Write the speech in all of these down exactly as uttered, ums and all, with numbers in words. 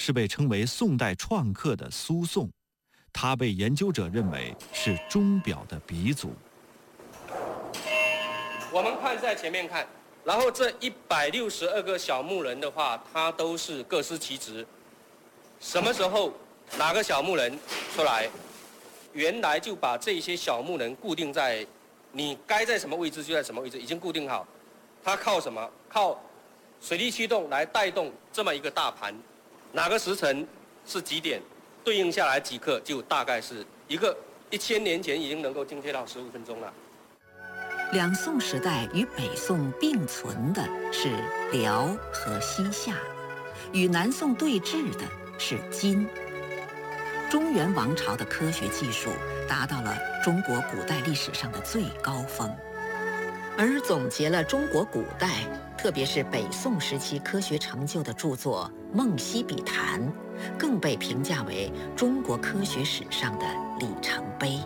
是被称为宋代创刻的苏颂，它被研究者认为是钟表的鼻祖。 我们看在前面看，然后这一百六十二个小木人的话，它都是各司其职。什么时候哪个小木人出来，原来就把这些小木人固定在你该在什么位置就在什么位置，已经固定好。它靠什么？靠水力驱动来带动这么一个大盘，哪个时辰是几点，对应下来几刻，就大概是一个一千年前已经能够精确到十五分钟了。 两宋时代与北宋并存的是辽和西夏，与南宋对峙的是金。中原王朝的科学技术达到了中国古代历史上的最高峰，而总结了中国古代，特别是北宋时期科学成就的著作《梦溪笔谈》，更被评价为中国科学史上的里程碑。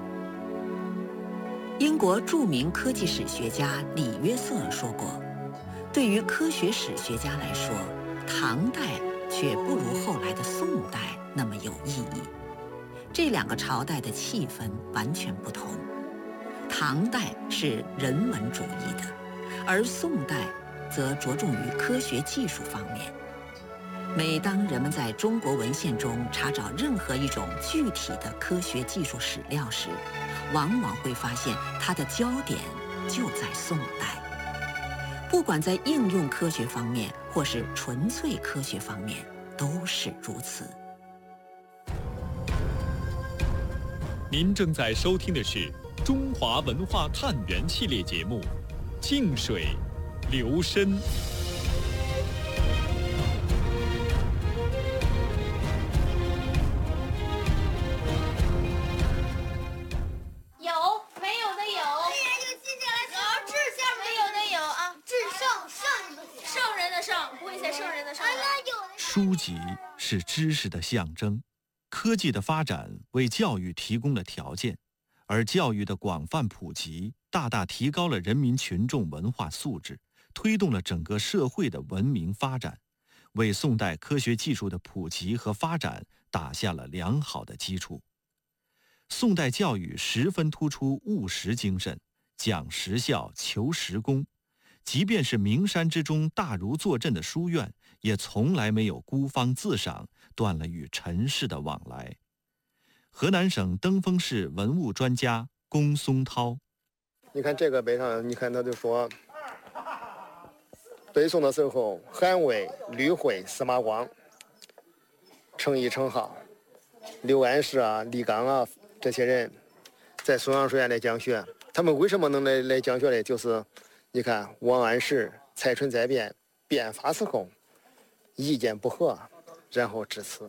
英国著名科技史学家李约瑟说过，对于科学史学家来说，唐代却不如后来的宋代那么有意义。这两个朝代的气氛完全不同，唐代是人文主义的，而宋代则着重于科学技术方面。每当人们在中国文献中查找任何一种具体的科学技术史料时，往往会发现它的焦点就在宋代。不管在应用科学方面，或是纯粹科学方面，都是如此。 您正在收听的是中华文化探源系列节目《静水流深》。 有没有的有？对呀，有记下来。有志向没有的有啊。至圣圣圣人的圣，不会写圣人的圣。 书籍是知识的象征。科技的发展为教育提供了条件，而教育的广泛普及大大提高了人民群众文化素质，推动了整个社会的文明发展，为宋代科学技术的普及和发展打下了良好的基础。宋代教育十分突出务实精神，讲实效，求实功。即便是名山之中大儒坐镇的书院，也从来没有孤芳自赏，断了与尘世的往来。河南省登封市文物专家龚松涛， 你看这个碑上，你看他就说，北宋的时候，韩魏、吕惠、司马光、程颐、程颢、刘安石啊、李纲啊这些人，在松阳书院来讲学。他们为什么能来来讲学呢？就是你看王安石、蔡纯再辩，辩发时候意见不合，然后致辞。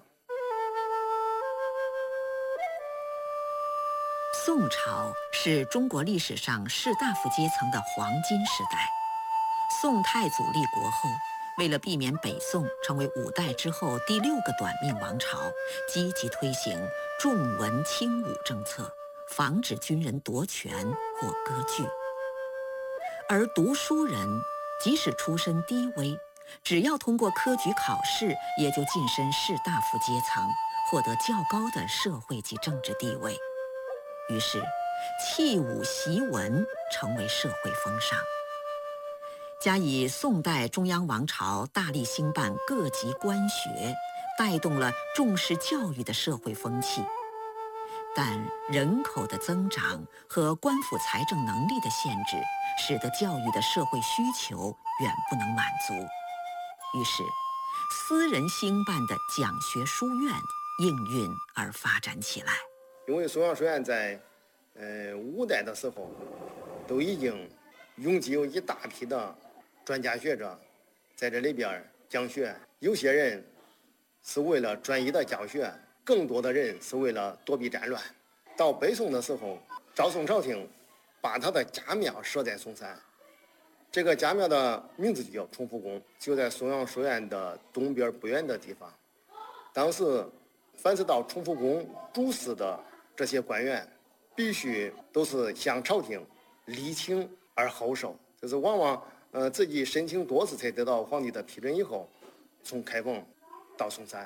宋朝是中国历史上士大夫阶层的黄金时代。宋太祖立国后，为了避免北宋成为五代之后第六个短命王朝，积极推行重文轻武政策，防止军人夺权或割据。而读书人即使出身低微，只要通过科举考试，也就晋升士大夫阶层，获得较高的社会及政治地位。于是弃武习文成为社会风尚。加以宋代中央王朝大力兴办各级官学，带动了重视教育的社会风气。但人口的增长和官府财政能力的限制，使得教育的社会需求远不能满足。于是私人兴办的讲学书院应运而发展起来。 因为松阳书院在呃五代的时候都已经拥挤有一大批的专家学者在这里边讲学，有些人是为了专一的教学，更多的人是为了躲避战乱。到北宋的时候，赵宋朝廷把他的家庙设在松山，这个家庙的名字就叫崇福宫，就在松阳书院的东边不远的地方。当时凡是到崇福宫主事的这些官员，必须都是向朝廷礼请而后授，就是往往呃自己申请多次才得到皇帝的批准以后，从开封到松山。